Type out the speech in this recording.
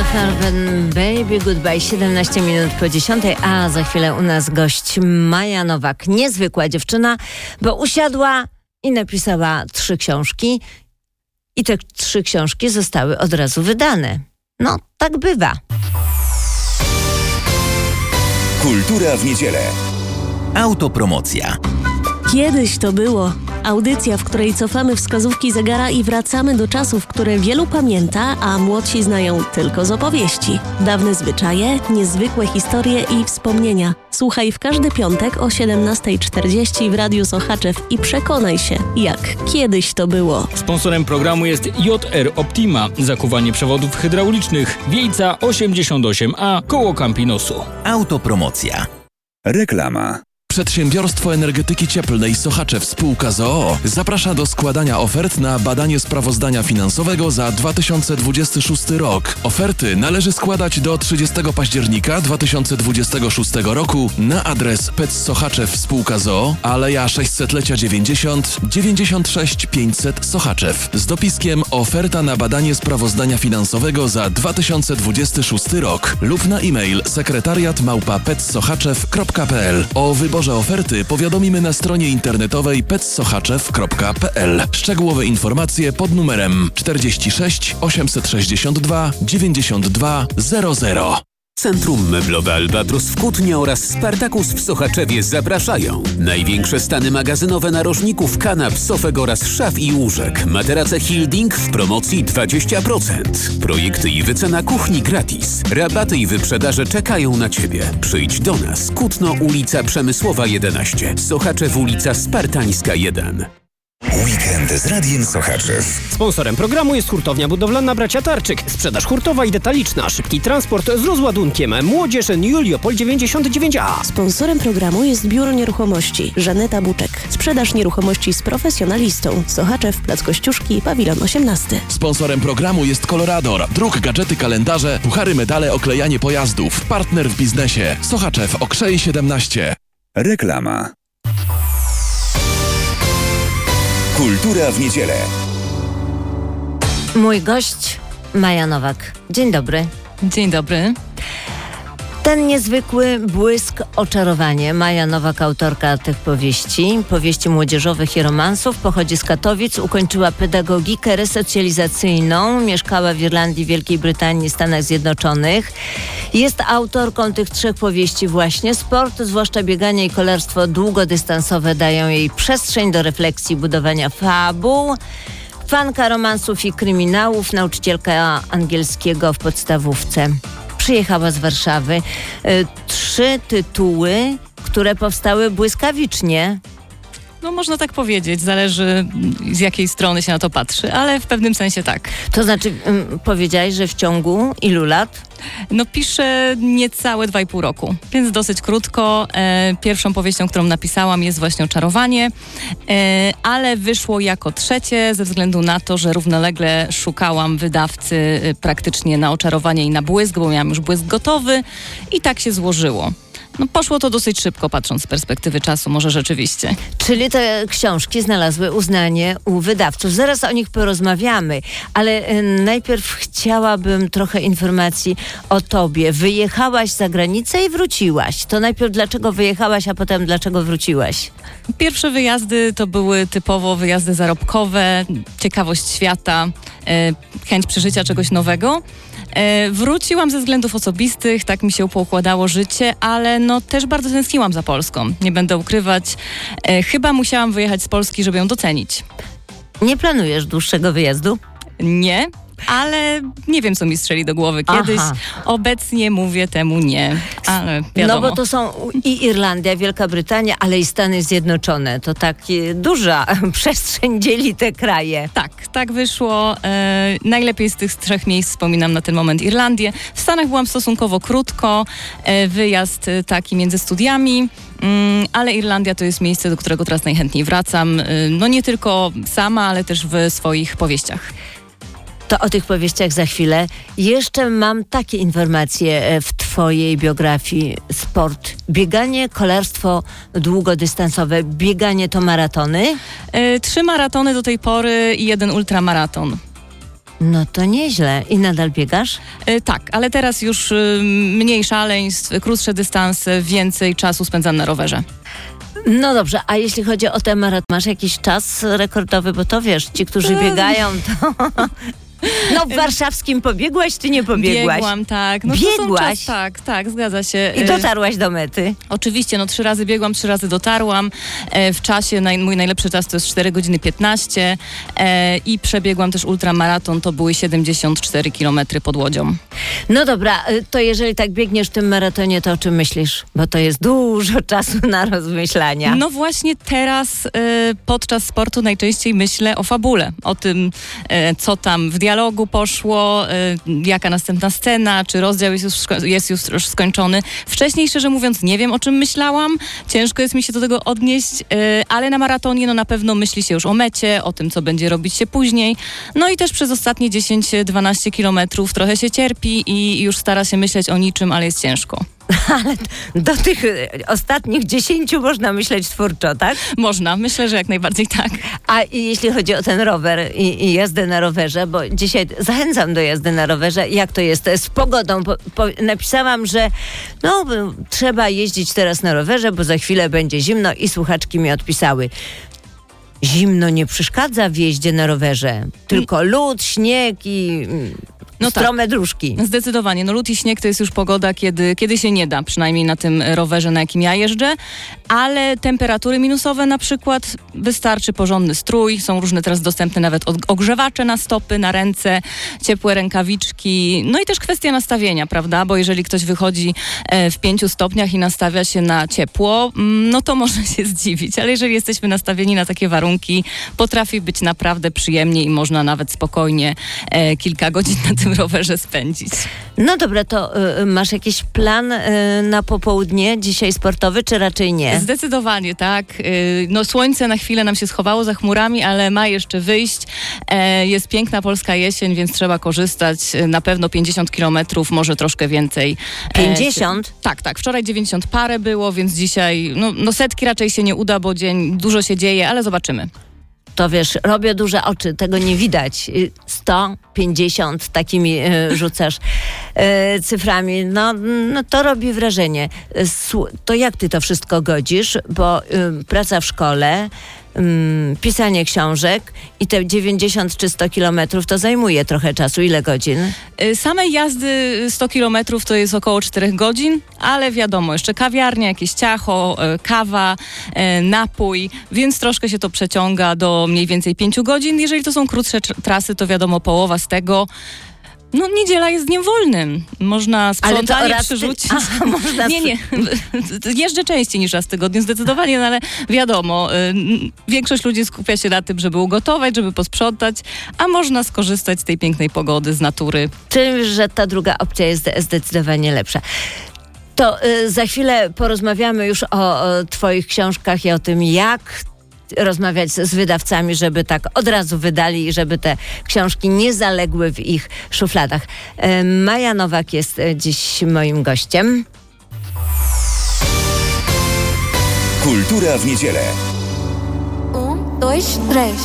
Farben Baby Goodbye, 17 minut po 10, a za chwilę u nas gość Maja Nowak. Niezwykła dziewczyna, bo usiadła i napisała 3 książki i te 3 książki zostały od razu wydane. No, tak bywa. Kultura w niedzielę. Autopromocja. Kiedyś to było. Audycja, w której cofamy wskazówki zegara i wracamy do czasów, które wielu pamięta, a młodsi znają tylko z opowieści. Dawne zwyczaje, niezwykłe historie i wspomnienia. Słuchaj w każdy piątek o 17:40 w Radiu Sochaczew i przekonaj się, jak kiedyś to było. Sponsorem programu jest JR Optima, zakuwanie przewodów hydraulicznych, Wiejca 88A, koło Campinosu. Autopromocja. Reklama. Przedsiębiorstwo Energetyki Cieplnej Sochaczew Spółka z o.o. zaprasza do składania ofert na badanie sprawozdania finansowego za 2026 rok. Oferty należy składać do 30 października 2026 roku na adres PEC Sochaczew Spółka z o.o. Aleja 600-lecia 90 96 500 Sochaczew z dopiskiem oferta na badanie sprawozdania finansowego za 2026 rok lub na e-mail sekretariat@pecsochaczew.pl. O wyborze oferty powiadomimy na stronie internetowej pecsochaczew.pl. Szczegółowe informacje pod numerem 46 862 92 00. Centrum Meblowe Albatros w Kutnie oraz Spartakus w Sochaczewie zapraszają. Największe stany magazynowe narożników, kanap, sofek oraz szaf i łóżek. Materace Hilding w promocji 20%. Projekty i wycena kuchni gratis. Rabaty i wyprzedaże czekają na Ciebie. Przyjdź do nas. Kutno, ulica Przemysłowa 11. Sochaczew, ulica Spartańska 1. Weekend z Radiem Sochaczew. Sponsorem programu jest hurtownia budowlana Bracia Tarczyk. Sprzedaż hurtowa i detaliczna. Szybki transport z rozładunkiem. Młodzież Juliopol 99A. Sponsorem programu jest Biuro Nieruchomości Żaneta Buczek. Sprzedaż nieruchomości z profesjonalistą. Sochaczew, Plac Kościuszki, Pawilon 18. Sponsorem programu jest Colorador. Druk, gadżety, kalendarze, puchary, medale, oklejanie pojazdów. Partner w biznesie. Sochaczew, Okrzej 17. Reklama. Kultura w niedzielę. Mój gość Maja Nowak. Dzień dobry. Dzień dobry. Ten niezwykły błysk, oczarowanie. Maja Nowak, autorka tych powieści młodzieżowych i romansów, pochodzi z Katowic, ukończyła pedagogikę resocjalizacyjną, mieszkała w Irlandii, Wielkiej Brytanii, Stanach Zjednoczonych. Jest autorką tych 3 powieści właśnie. Sport, zwłaszcza bieganie i kolarstwo długodystansowe, dają jej przestrzeń do refleksji, budowania fabuł. Fanka romansów i kryminałów, nauczycielka angielskiego w podstawówce. Przyjechała z Warszawy. 3 tytuły, które powstały błyskawicznie. No można tak powiedzieć, zależy z jakiej strony się na to patrzy, ale w pewnym sensie tak. To znaczy, powiedziałaś, że w ciągu ilu lat? No piszę niecałe 2,5 roku, więc dosyć krótko. Pierwszą powieścią, którą napisałam, jest właśnie Oczarowanie, ale wyszło jako 3 ze względu na to, że równolegle szukałam wydawcy praktycznie na Oczarowanie i na Błysk, bo miałam już Błysk gotowy i tak się złożyło. No poszło to dosyć szybko, patrząc z perspektywy czasu, może rzeczywiście. Czyli te książki znalazły uznanie u wydawców. Zaraz o nich porozmawiamy, ale najpierw chciałabym trochę informacji o tobie. Wyjechałaś za granicę i wróciłaś. To najpierw dlaczego wyjechałaś, a potem dlaczego wróciłaś? Pierwsze wyjazdy to były typowo wyjazdy zarobkowe, ciekawość świata, chęć przeżycia czegoś nowego. Wróciłam ze względów osobistych, tak mi się poukładało życie, ale no też bardzo tęskniłam za Polską. Nie będę ukrywać. Chyba musiałam wyjechać z Polski, żeby ją docenić. Nie planujesz dłuższego wyjazdu? Nie, ale nie wiem, co mi strzeli do głowy kiedyś. Aha. Obecnie mówię temu nie, ale wiadomo. No bo to są i Irlandia, Wielka Brytania, ale i Stany Zjednoczone. To tak duża przestrzeń dzieli te kraje. Tak wyszło. Najlepiej z tych 3 miejsc wspominam na ten moment Irlandię. W Stanach byłam stosunkowo krótko. Wyjazd taki między studiami. Ale Irlandia to jest miejsce, do którego teraz najchętniej wracam. No nie tylko sama, ale też w swoich powieściach. To o tych powieściach za chwilę. Jeszcze mam takie informacje w twojej biografii. Sport, bieganie, kolarstwo długodystansowe. Bieganie to maratony? 3 maratony do tej pory i 1 ultramaraton. No to nieźle. I nadal biegasz? Tak, ale teraz już mniej szaleństw, krótsze dystanse, więcej czasu spędzam na rowerze. No dobrze, a jeśli chodzi o ten maraton, masz jakiś czas rekordowy? Bo to wiesz, ci, którzy biegają, to... No w warszawskim pobiegłaś, czy nie pobiegłaś? Biegłam, tak. No, Biegłaś? Tak, zgadza się. I dotarłaś do mety? Oczywiście, 3 razy biegłam, 3 razy dotarłam. W czasie, mój najlepszy czas to jest 4 godziny 15 i przebiegłam też ultramaraton, to były 74 km pod Łodzią. No dobra, to jeżeli tak biegniesz w tym maratonie, to o czym myślisz? Bo to jest dużo czasu na rozmyślania. No właśnie teraz podczas sportu najczęściej myślę o fabule, o tym, co tam w dialogu poszło, jaka następna scena, czy rozdział jest już skończony. Wcześniej, szczerze mówiąc, nie wiem, o czym myślałam. Ciężko jest mi się do tego odnieść, ale na maratonie na pewno myśli się już o mecie, o tym, co będzie robić się później. No i też przez ostatnie 10-12 kilometrów trochę się cierpi i już stara się myśleć o niczym, ale jest ciężko. Ale do tych ostatnich 10 można myśleć twórczo, tak? Można, myślę, że jak najbardziej tak. A jeśli chodzi o ten rower i jazdę na rowerze, bo dzisiaj zachęcam do jazdy na rowerze, jak to jest z pogodą? Napisałam, że trzeba jeździć teraz na rowerze, bo za chwilę będzie zimno i słuchaczki mi odpisały. Zimno nie przeszkadza w jeździe na rowerze, tylko lód, śnieg i... strome dróżki. Zdecydowanie. Lód i śnieg to jest już pogoda, kiedy się nie da, przynajmniej na tym rowerze, na jakim ja jeżdżę, ale temperatury minusowe na przykład wystarczy porządny strój. Są różne teraz dostępne nawet ogrzewacze na stopy, na ręce, ciepłe rękawiczki. No i też kwestia nastawienia, prawda? Bo jeżeli ktoś wychodzi w 5 stopniach i nastawia się na ciepło, no to może się zdziwić, ale jeżeli jesteśmy nastawieni na takie warunki, potrafi być naprawdę przyjemnie i można nawet spokojnie kilka godzin na tym rowerze spędzić. No dobra, to masz jakiś plan na popołudnie dzisiaj sportowy, czy raczej nie? Zdecydowanie tak. Słońce na chwilę nam się schowało za chmurami, ale ma jeszcze wyjść. Jest piękna polska jesień, więc trzeba korzystać. Na pewno 50 kilometrów, może troszkę więcej. 50? Tak. Wczoraj 90 parę było, więc dzisiaj setki raczej się nie uda, bo dzień dużo się dzieje, ale zobaczymy. To wiesz, robię duże oczy, tego nie widać. 150 takimi rzucasz cyframi. No to robi wrażenie. To jak ty to wszystko godzisz? Bo praca w szkole, pisanie książek i te 90 czy 100 kilometrów to zajmuje trochę czasu. Ile godzin? Samej jazdy 100 kilometrów to jest około 4 godzin, ale wiadomo, jeszcze kawiarnia, jakieś ciacho, kawa, napój, więc troszkę się to przeciąga do mniej więcej 5 godzin. Jeżeli to są krótsze trasy, to wiadomo, połowa z tego. Niedziela jest dniem wolnym. Można sprzątanie przerzucić. Nie. Jeżdżę częściej niż raz w tygodniu, zdecydowanie, ale wiadomo, większość ludzi skupia się na tym, żeby ugotować, żeby posprzątać, a można skorzystać z tej pięknej pogody, z natury. Czyli, że ta druga opcja jest zdecydowanie lepsza. To za chwilę porozmawiamy już o twoich książkach i o tym, jak rozmawiać z wydawcami, żeby tak od razu wydali i żeby te książki nie zaległy w ich szufladach. Maja Nowak jest dziś moim gościem. Kultura w niedzielę. 1, 2, 3.